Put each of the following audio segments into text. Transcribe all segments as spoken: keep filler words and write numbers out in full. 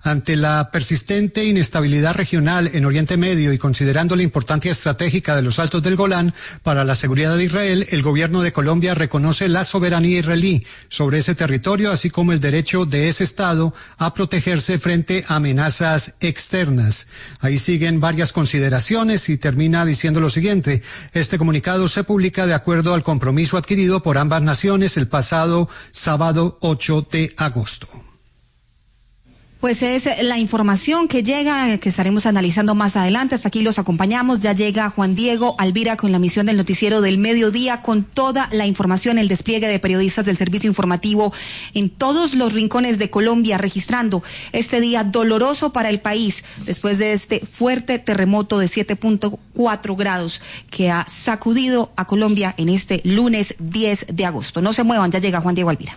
Ante la persistente inestabilidad regional en Oriente Medio y considerando la importancia estratégica de los Altos del Golán para la seguridad de Israel, el gobierno de Colombia reconoce la soberanía israelí sobre ese territorio, así como el derecho de ese Estado a protegerse frente a amenazas externas. Ahí siguen varias consideraciones y termina diciendo lo siguiente: este comunicado se publica de acuerdo al compromiso adquirido por ambas naciones el pasado sábado ocho de agosto. Pues es la información que llega, que estaremos analizando más adelante. Hasta aquí los acompañamos. Ya llega Juan Diego Alvira con la misión del noticiero del mediodía, con toda la información, el despliegue de periodistas del servicio informativo en todos los rincones de Colombia, registrando este día doloroso para el país después de este fuerte terremoto de siete punto cuatro grados que ha sacudido a Colombia en este lunes diez de agosto. No se muevan, ya llega Juan Diego Alvira.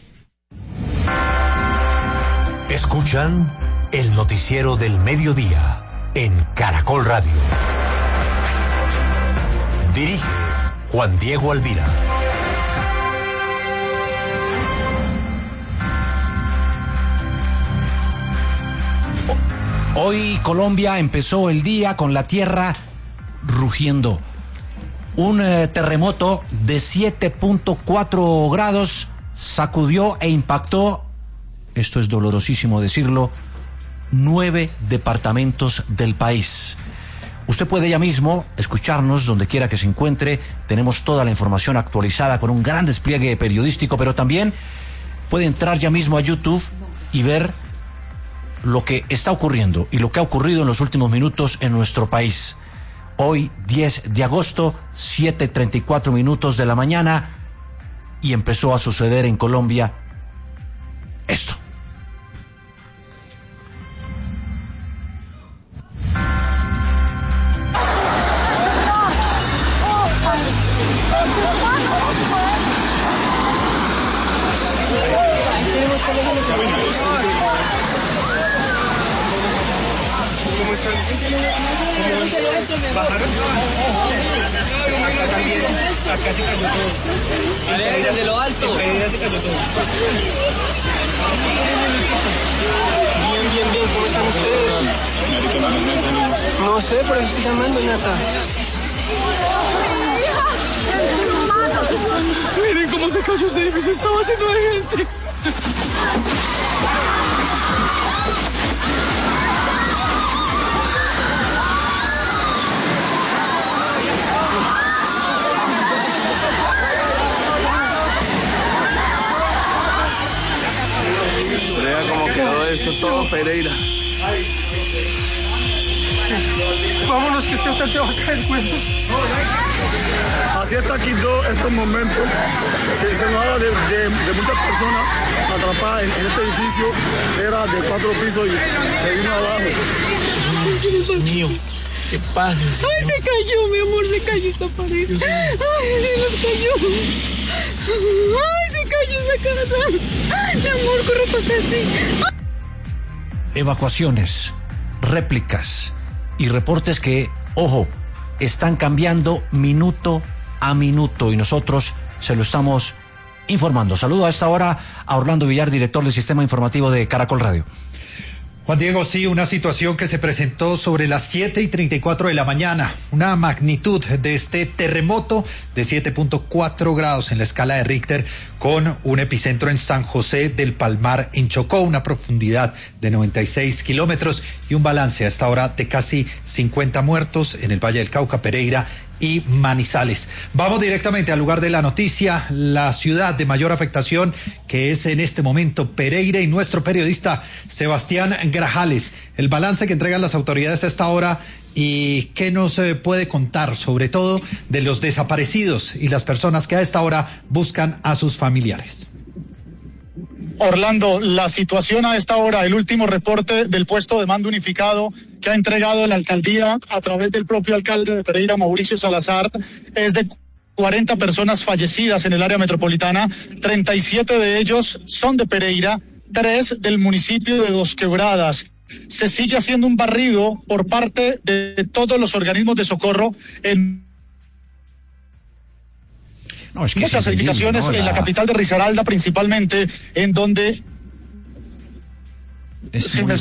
Escuchan el noticiero del mediodía en Caracol Radio. Dirige Juan Diego Alvira. Hoy Colombia empezó el día con la tierra rugiendo. Un eh, terremoto de siete punto cuatro grados sacudió e impactó, esto es dolorosísimo decirlo, nueve departamentos del país. Usted puede ya mismo escucharnos donde quiera que se encuentre. Tenemos toda la información actualizada con un gran despliegue periodístico, pero también puede entrar ya mismo a YouTube y ver lo que está ocurriendo y lo que ha ocurrido en los últimos minutos en nuestro país. Hoy, diez de agosto, siete treinta y cuatro minutos de la mañana, y empezó a suceder en Colombia esto. ¿Cómo están? ¿Bajaron? Acá también, acá se cayó todo. En de lo alto. En Pereira se cayó todo. Bien, bien, bien, ¿cómo están ustedes? No sé, por eso estoy llamando, Nata. Miren cómo se cayó ese edificio, estaba haciendo de gente. Vea cómo quedó esto todo, Pereira. Vámonos, que este hotel te va a caer, güey. Así está aquí todo estos momentos. Se, se nos habla de, de, de muchas personas atrapadas en, en este edificio. Era de cuatro pisos y se vino abajo. Dios mío, ¿qué pasa? Señor? Ay, se cayó, mi amor, se cayó esta pared. Ay, se nos cayó. Ay, se cayó esa casa. Ay, mi amor, corre para acá, sí. Evacuaciones, réplicas y reportes que, ojo, están cambiando minuto a minuto y nosotros se lo estamos informando. Saludo a esta hora a Orlando Villar, director del Sistema Informativo de Caracol Radio. Juan Diego, sí, una situación que se presentó sobre las siete y treinta y cuatro de la mañana. Una magnitud de este terremoto de siete punto cuatro grados en la escala de Richter, con un epicentro en San José del Palmar, en Chocó, una profundidad de noventa y seis kilómetros y un balance a esta hora de casi cincuenta muertos en el Valle del Cauca, Pereira y Manizales. Vamos directamente al lugar de la noticia, la ciudad de mayor afectación, que es en este momento Pereira, y nuestro periodista Sebastián Grajales. El balance que entregan las autoridades a esta hora y qué nos eh, puede contar, sobre todo, de los desaparecidos y las personas que a esta hora buscan a sus familiares. Orlando, la situación a esta hora, el último reporte del puesto de mando unificado que ha entregado la alcaldía a través del propio alcalde de Pereira, Mauricio Salazar, es de cuarenta personas fallecidas en el área metropolitana. treinta y siete de ellos son de Pereira, tres del municipio de Dos Quebradas. Se sigue haciendo un barrido por parte de todos los organismos de socorro en No, es que muchas es edificaciones, ¿no? La... en la capital de Risaralda principalmente, en donde es se muy